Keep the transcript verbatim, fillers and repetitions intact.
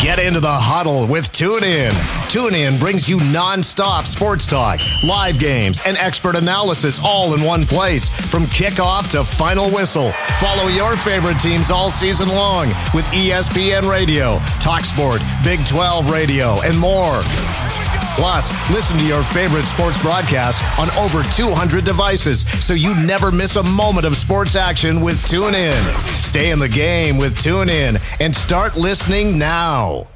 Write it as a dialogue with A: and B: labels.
A: Get into the huddle with TuneIn. TuneIn brings you non-stop sports talk, live games, and expert analysis all in one place from kickoff to final whistle. Follow your favorite teams all season long with E S P N Radio, TalkSport, Big twelve Radio, and more. Plus, listen to your favorite sports broadcasts on over two hundred devices so you never miss a moment of sports action with TuneIn. Stay in the game with TuneIn and start listening now.